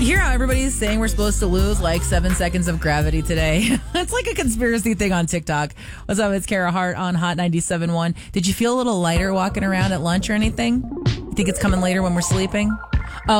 You hear how everybody's saying we're supposed to lose like 7 seconds of gravity today? It's like a conspiracy thing on TikTok. What's up? It's Kara Hart on Hot 97.1. Did you feel a little lighter walking around at lunch or anything? You think it's coming later when we're sleeping?